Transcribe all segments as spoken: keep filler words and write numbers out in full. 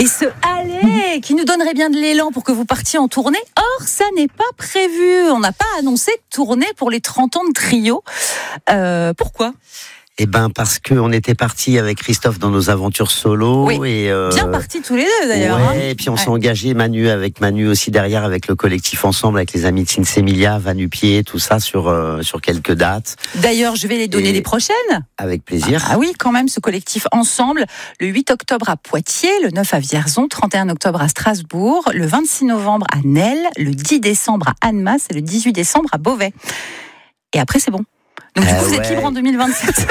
Et ce aller qui nous donnerait bien de l'élan pour que vous partiez en tournée. Or, ça n'est pas prévu. On n'a pas annoncé de tournée pour les trente ans de Trio. Euh, pourquoi ? Eh ben parce que on était parti avec Christophe dans nos aventures solo oui, et euh, bien partis tous les deux d'ailleurs. Ouais, hein. et puis on ouais. s'est engagé Manu avec Manu aussi derrière avec le collectif ensemble avec les amis de Sinsemilia, Vanupier, tout ça sur euh, sur quelques dates. D'ailleurs, je vais les donner et les prochaines. Avec plaisir. Ah, ah oui, quand même, ce collectif ensemble. Le huit octobre à Poitiers, le neuf à Vierzon, trente et un octobre à Strasbourg, le vingt-six novembre à Nesle, le dix décembre à Annemasse et le dix-huit décembre à Beauvais. Et après, c'est bon. Donc, du coup, euh, vous ouais. êtes libre en deux mille vingt-sept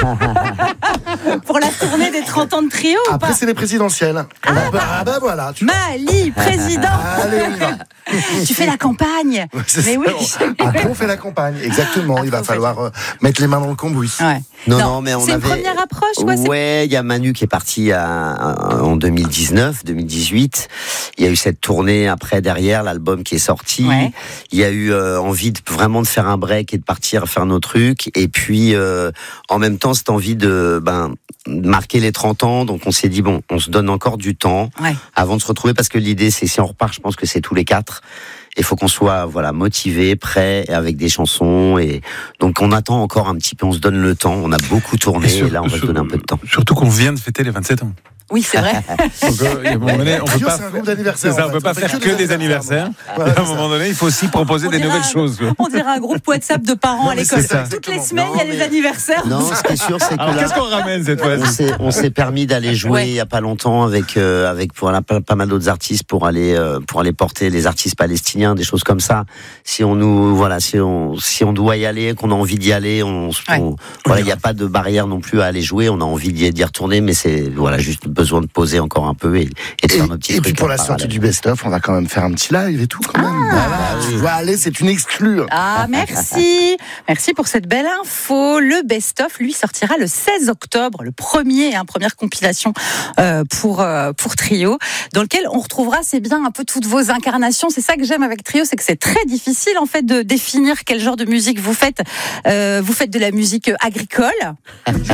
pour la tournée des trente ans de Trio. ou Après, pas c'est les présidentielles. Ah, ah bah, ah bah voilà. Tu... Mali, président. Allez, on y va. Tu fais la campagne. C'est Mais ça, oui. on- Après, on fait la campagne. Exactement. Après, Il va on falloir euh, mettre les mains dans le cambouis. Ouais. Non, non, mais on c'est avait. une première approche, quoi. c'est- Ouais, il y a Manu qui est parti à, à- en deux mille dix-neuf, deux mille dix-huit. Il y a eu cette tournée après derrière l'album qui est sorti. Ouais. Il y a eu euh, envie de vraiment de faire un break et de partir faire nos trucs. Et puis euh, en même temps, cette envie de ben de marquer les trente ans. Donc on s'est dit bon, on se donne encore du temps Ouais. avant de se retrouver parce que l'idée c'est si on repart, je pense que c'est tous les quatre. Il faut qu'on soit voilà motivé, prêt, avec des chansons et donc on attend encore un petit peu, on se donne le temps. On a beaucoup tourné et, sur- là on va se sur- donner un peu de temps. Surtout qu'on vient de fêter les vingt-sept ans. Oui, c'est vrai. Donc, euh, à un moment donné, on peut Trio, pas, c'est un groupe d'anniversaire. c'est ça, en on fait. peut pas fait faire que des anniversaires. Voilà, Et à un c'est ça. moment donné, il faut aussi proposer On des dirait nouvelles un- choses. quoi. On dirait un groupe WhatsApp de parents Non, à mais l'école. c'est ça, Toutes les exactement. semaines, il y a Non, les mais- anniversaires. Non, ce qui est sûr, c'est que Alors là, qu'est-ce qu'on ramène cette on fois-ci? s'est, on s'est permis d'aller jouer Ouais. il y a pas longtemps avec euh, avec pour la- pas, pas mal d'autres artistes pour aller euh, pour aller porter les artistes palestiniens, des choses comme ça. Si on nous voilà, si on si on doit y aller, qu'on a envie d'y aller, on, Ouais. on- voilà, il y a pas de barrière non plus à aller jouer. On a envie d'y, d'y retourner, mais c'est voilà juste besoin de poser encore un peu et, et de Et, faire nos petits et trucs. puis pour en la parallèle. sortie du best-of, on va quand même faire un petit live et tout quand même. Voilà, tu vois, allez, c'est une exclue. Ah, merci. Merci pour cette belle info. Le best-of, lui, sortira le seize octobre, le premier, hein, première compilation euh, pour, euh, pour Trio, dans lequel on retrouvera, c'est bien, un peu toutes vos incarnations. C'est ça que j'aime avec Trio, c'est que c'est très difficile, en fait, de définir quel genre de musique vous faites. Euh, vous faites de la musique agricole.